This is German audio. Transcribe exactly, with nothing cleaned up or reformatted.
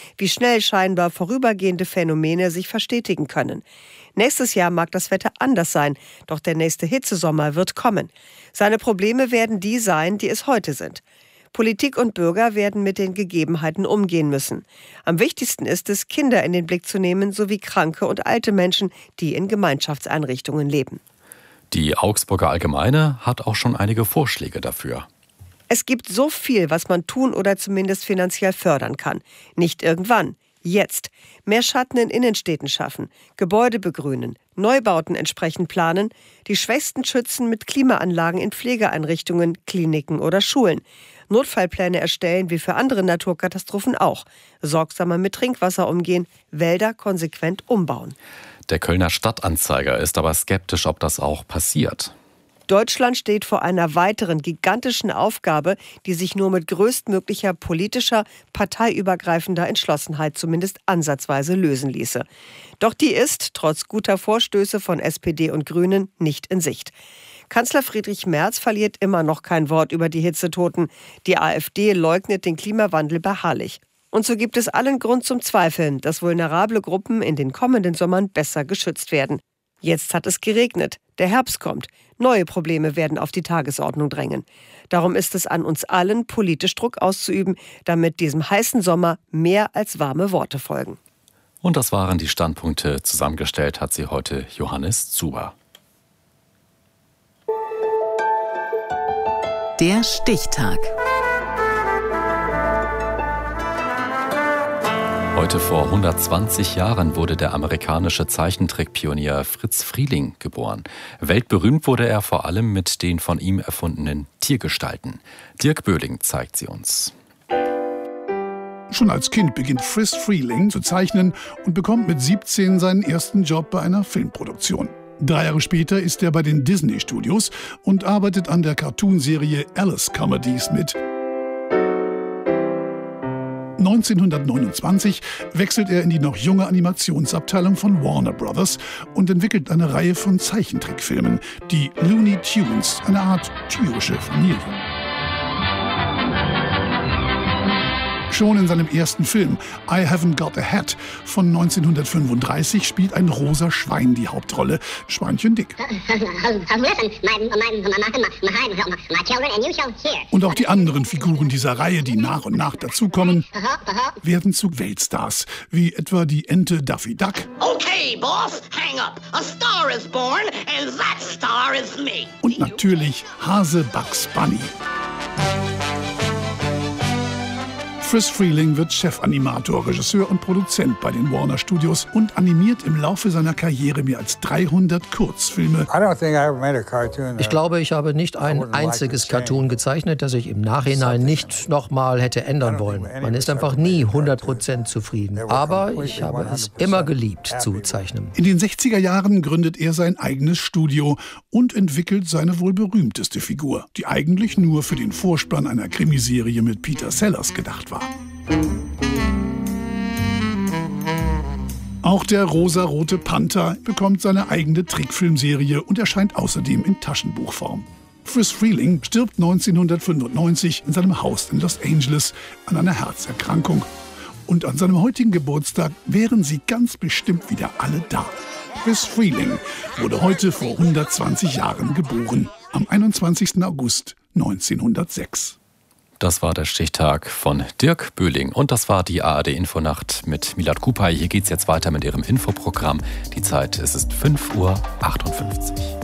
wie schnell scheinbar vorübergehende Phänomene sich verstetigen können. Nächstes Jahr mag das Wetter anders sein, doch der nächste Hitzesommer wird kommen. Seine Probleme werden die sein, die es heute sind. Politik und Bürger werden mit den Gegebenheiten umgehen müssen. Am wichtigsten ist es, Kinder in den Blick zu nehmen, sowie kranke und alte Menschen, die in Gemeinschaftseinrichtungen leben. Die Augsburger Allgemeine hat auch schon einige Vorschläge dafür. Es gibt so viel, was man tun oder zumindest finanziell fördern kann. Nicht irgendwann. Jetzt. Mehr Schatten in Innenstädten schaffen, Gebäude begrünen, Neubauten entsprechend planen, die Schwächsten schützen mit Klimaanlagen in Pflegeeinrichtungen, Kliniken oder Schulen. Notfallpläne erstellen, wie für andere Naturkatastrophen auch. Sorgsamer mit Trinkwasser umgehen, Wälder konsequent umbauen. Der Kölner Stadtanzeiger ist aber skeptisch, ob das auch passiert. Deutschland steht vor einer weiteren gigantischen Aufgabe, die sich nur mit größtmöglicher politischer, parteiübergreifender Entschlossenheit zumindest ansatzweise lösen ließe. Doch die ist, trotz guter Vorstöße von S P D und Grünen, nicht in Sicht. Kanzler Friedrich Merz verliert immer noch kein Wort über die Hitzetoten. Die AfD leugnet den Klimawandel beharrlich. Und so gibt es allen Grund zum Zweifeln, dass vulnerable Gruppen in den kommenden Sommern besser geschützt werden. Jetzt hat es geregnet, der Herbst kommt, neue Probleme werden auf die Tagesordnung drängen. Darum ist es an uns allen, politisch Druck auszuüben, damit diesem heißen Sommer mehr als warme Worte folgen. Und das waren die Standpunkte. Zusammengestellt hat sie heute Johannes Zuber. Der Stichtag. Heute vor hundertzwanzig Jahren wurde der amerikanische Zeichentrickpionier Fritz Frieling geboren. Weltberühmt wurde er vor allem mit den von ihm erfundenen Tiergestalten. Dirk Böhling zeigt sie uns. Schon als Kind beginnt Fritz Frieling zu zeichnen und bekommt mit siebzehn seinen ersten Job bei einer Filmproduktion. Drei Jahre später ist er bei den Disney Studios und arbeitet an der Cartoonserie Alice Comedies mit. neunzehnhundertneunundzwanzig wechselt er in die noch junge Animationsabteilung von Warner Brothers und entwickelt eine Reihe von Zeichentrickfilmen, die Looney Tunes, eine Art tierische Familie. Schon in seinem ersten Film I Haven't Got a Hat von neunzehnhundertfünfunddreißig spielt ein rosa Schwein die Hauptrolle, Schweinchen Dick. Und auch die anderen Figuren dieser Reihe, die nach und nach dazukommen, werden zu Weltstars, wie etwa die Ente Daffy Duck. Okay, Boss, hang up. A star is born and that star is me. Und natürlich Hase Bugs Bunny. Fritz Frieling wird Chefanimator, Regisseur und Produzent bei den Warner Studios und animiert im Laufe seiner Karriere mehr als dreihundert Kurzfilme. Ich glaube, ich habe nicht ein einziges Cartoon gezeichnet, das ich im Nachhinein nicht nochmal hätte ändern wollen. Man ist einfach nie hundert Prozent zufrieden. Aber ich habe es immer geliebt zu zeichnen. In den sechziger Jahren gründet er sein eigenes Studio und entwickelt seine wohl berühmteste Figur, die eigentlich nur für den Vorspann einer Krimiserie mit Peter Sellers gedacht war. Auch der rosarote Panther bekommt seine eigene Trickfilmserie und erscheint außerdem in Taschenbuchform. Fritz Frieling stirbt neunzehnhundertfünfundneunzig in seinem Haus in Los Angeles an einer Herzerkrankung. Und an seinem heutigen Geburtstag wären sie ganz bestimmt wieder alle da. Fritz Frieling wurde heute vor hundertzwanzig Jahren geboren, am einundzwanzigsten August neunzehnhundertsechs. Das war der Stichtag von Dirk Böhling. Und das war die A R D-Infonacht mit Milad Kupay. Hier geht's jetzt weiter mit ihrem Infoprogramm. Die Zeit, es ist fünf Uhr achtundfünfzig.